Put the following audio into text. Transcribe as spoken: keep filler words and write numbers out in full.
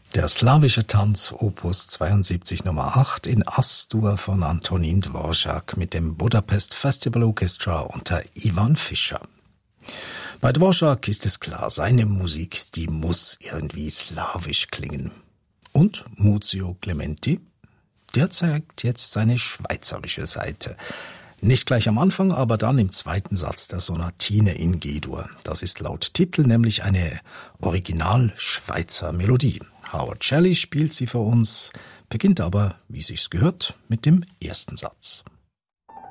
Der slawische Tanz Opus zweiundsiebzig Nummer acht in As-Dur von Antonín Dvořák mit dem Budapest Festival Orchestra unter Ivan Fischer. Bei Dvořák ist es klar, seine Musik, die muss irgendwie slawisch klingen. Und Muzio Clementi, der zeigt jetzt seine schweizerische Seite. Nicht gleich am Anfang, aber dann im zweiten Satz der Sonatine in G-Dur. Das ist laut Titel nämlich eine Original-Schweizer Melodie. Howard Shelley spielt sie für uns, beginnt aber, wie sich's gehört, mit dem ersten Satz.